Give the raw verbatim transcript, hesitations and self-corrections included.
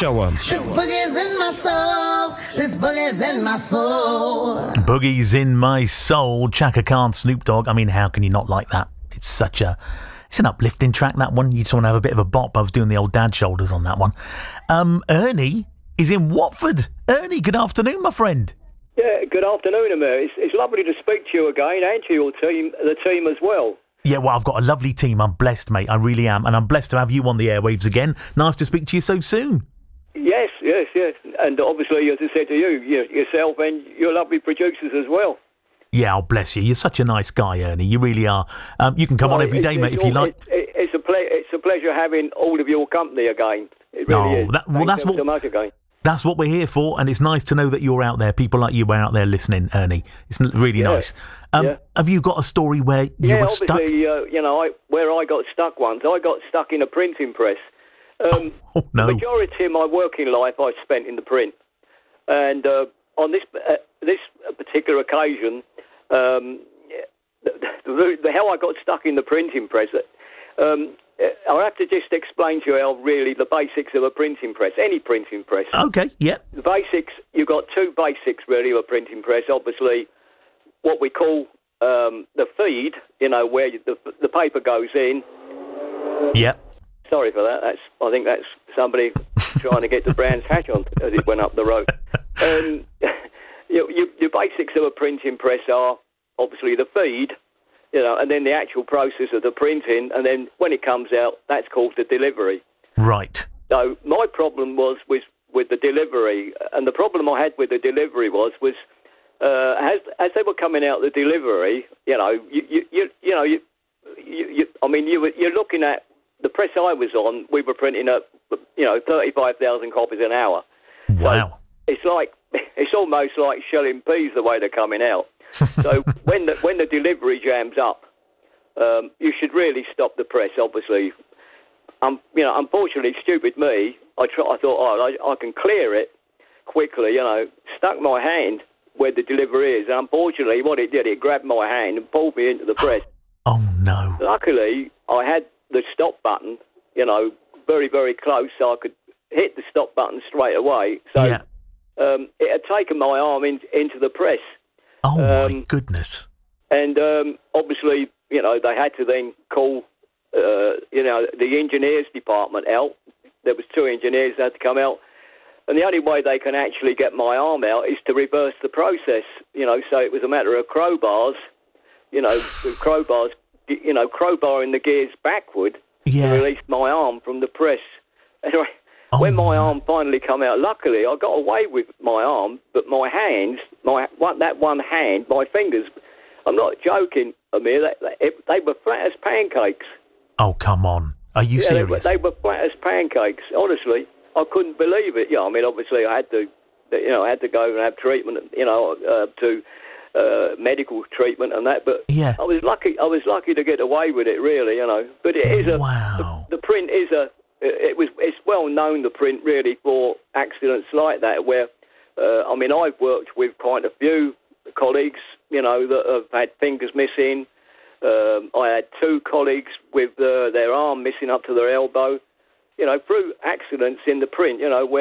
show 'em. This boogie's in my soul. This boogie's in my soul. Boogie's in my soul. Chaka Khan, Snoop Dogg. I mean, how can you not like that? It's such a... It's an uplifting track, that one. You just want to have a bit of a bop. I was doing the old dad shoulders on that one. Um, Ernie is in Watford. Ernie, good afternoon, my friend. Yeah, good afternoon, Amir. It's, it's lovely to speak to you again and to your team, the team as well. Yeah, well, I've got a lovely team. I'm blessed, mate. I really am. And I'm blessed to have you on the airwaves again. Nice to speak to you so soon. Yes, yes, yes. And obviously, as I said to you, you yourself and your lovely producers as well. Yeah, oh, bless you. You're such a nice guy, Ernie. You really are. Um, you can come well, on every day, mate, if you like. It, it's, a ple- it's a pleasure having all of your company again. It really no, is. That, well, that's what, so much again. That's what we're here for, and it's nice to know that you're out there. People like you are out there listening, Ernie. It's really yeah. nice. Um, yeah. Have you got a story where you yeah, were stuck? Yeah, obviously, uh, you know, I, where I got stuck once, I got stuck in a printing press. Um, oh, no. The majority of my working life I spent in the print. And uh, on this uh, this particular occasion, um, the, the, the, how I got stuck in the printing press, um, I'll have to just explain to you how really the basics of a printing press, any printing press. Okay, yeah. The basics, you've got two basics really of a printing press. Obviously, what we call um, the feed, you know, where the, the paper goes in. Yeah. Sorry for that. That's I think that's somebody trying to get the Brands hatch on as it went up the road. Um, you, you, your basics of a printing press are obviously the feed, you know, and then the actual process of the printing, and then when it comes out, that's called the delivery. Right. So my problem was with with the delivery, and the problem I had with the delivery was was uh, as as they were coming out the delivery, you know, you you you, you know, you, you, you I mean, you were you're looking at the press I was on. We were printing at you know thirty-five thousand copies an hour. Wow. So it's like it's almost like shelling peas the way they're coming out. So when the when the delivery jams up, um, you should really stop the press. Obviously, um, you know, unfortunately, stupid me. I try, I thought, oh, I, I can clear it quickly. You know, stuck my hand where the delivery is, and unfortunately, what it did, it grabbed my hand and pulled me into the press. Oh no! Luckily, I had the stop button. You know, very very close, so I could hit the stop button straight away. So yeah. um, it had taken my arm in, into the press. Oh, um, my goodness. And um, obviously, you know, they had to then call, uh, you know, the engineers department out. There was two engineers that had to come out. And the only way they can actually get my arm out is to reverse the process, you know. So it was a matter of crowbars, you know, crowbars, you know, crowbarring the gears backward yeah. to release my arm from the press. Anyway, oh, when my no. arm finally come out, luckily I got away with my arm, but my hands, my one, that one hand, my fingers, I'm not joking, Amir, they, they were flat as pancakes. Oh, come on. Are you yeah, serious? They were, they were flat as pancakes, honestly. I couldn't believe it. Yeah, I mean, obviously I had to, you know, I had to go and have treatment, you know, uh, to uh, medical treatment and that, but yeah. I was lucky, I was lucky to get away with it, really, you know. But it is a, wow. the, the print is a, It was. It's well known, the print, really, for accidents like that. Where, uh, I mean, I've worked with quite a few colleagues, you know, that have had fingers missing. Um, I had two colleagues with uh, their arm missing up to their elbow. You know, through accidents in the print. You know, where